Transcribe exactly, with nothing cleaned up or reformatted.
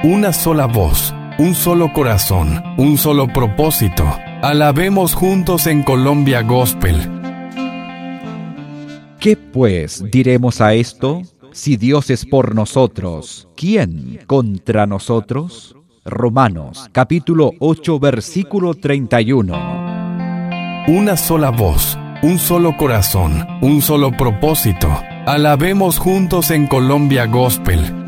Una sola voz, un solo corazón, un solo propósito. Alabemos juntos en Colombia Gospel. ¿Qué pues diremos a esto? Si Dios es por nosotros, ¿quién contra nosotros? Romanos, capítulo ocho, versículo treinta y uno. Una sola voz, un solo corazón, un solo propósito. Alabemos juntos en Colombia Gospel.